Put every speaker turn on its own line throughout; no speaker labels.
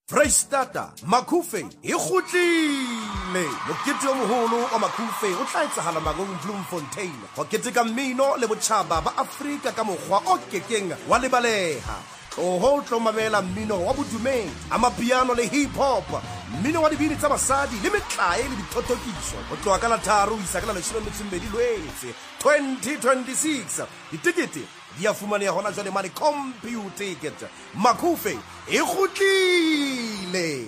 Freistata, Macufe, e kgutlile. Mokete o moholo wa Macufe o tla etsahala Magong Bloemfontein. Ho keteka mmino le botjhaba ba Afrika ka mokgwa o kekeng wa lebaleha. Ho tlo mamela mmino wa bodumedi, amapiano le hip hop, mmino wa dibini tsa basadi le metlae le dithothokiso. Ho tloha ka la 3 ho isa ka la 12 Lwetse 2026. Ditikete di a fumaneha hona jwale mane computer ticket. Macufe e kgutlile.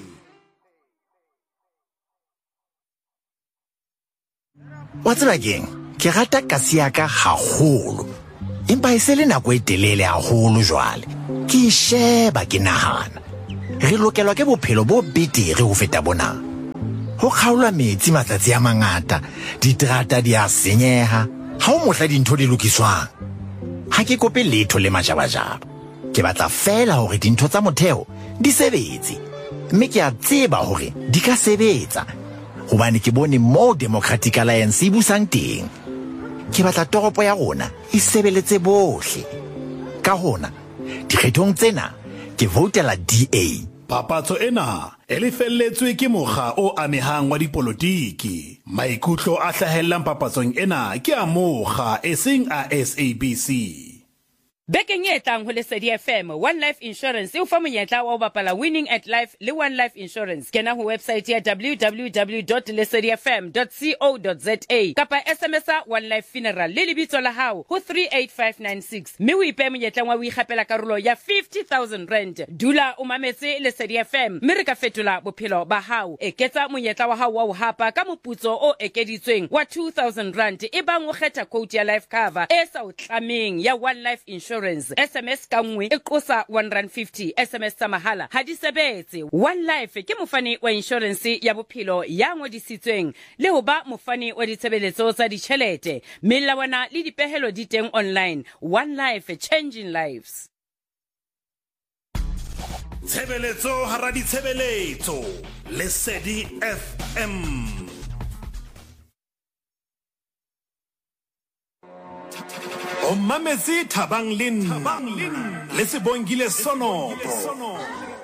Wa tseba keng ke rata kasi ya ka haholo, empa e se le nako e telele haholo jwale ke sheba ke nahana re lokelwa ke bophelo bo betere ho feta bona. Ho kgaolwa metsi matsatsi a mangata, diterata di a senyeha, ha o mohla dintho di lokiswang. Ha ke kope letho le majabajaba, ke batla fela hore dintho tsa motheo di sebetse, mme ke a tseba hore di ka sebetsa hobane ke bone mo Democratic Alliance e busang teng. Ke batla toropo ya rona e sebeletse bohle. Ka hona dikgethong tsena ke votela DA.
Papatso ena e lefelletswe ke mokga o amehang wa dipolotiki. Maikutlo a hlahellang papatsong ena ke a mokga eseng a SABC.
Bekeng e tlang ho Lesedi FM, One Life Insurance e o fa monyetla wa ho bapala Winning at Life le One Life Insurance. Kena ho website ya www.lesedifm.co.za kapa SMS-a One Life Funeral le lebitso la hao ho 38596. Mme o ipe monyetla wa ho ikgapela karolo ya 50,000 rand. Dula o mametse Lesedi FM, mme re ka fetola bophelo ba hao. Eketsa monyetla wa hao wa ho hapa ka moputso o ekeditsweng wa 2,000 rand e bang o kgetha quote ya life cover e sa o tlameng ya One Life Insurance. SMS ka nngwe e qosa 150. SMS tsa mahala ha di sebetse. One Life ke mofani wa insurance ya bophelo ya ngodisitsweng le ho ba mofani wa ditshebeletso tsa ditjhelete. Melawana le dipehelo di teng online. One Life, changing lives.
Tshebeletso hara ditshebeletso. Lesedi FM. O mametse Thabang Lin le Sebongile Sonopo.